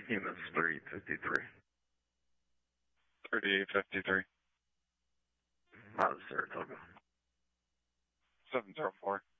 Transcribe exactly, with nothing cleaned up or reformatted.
Humus three fifty-three. thirty-eight fifty-three. Out of Saratoga. seven zero four.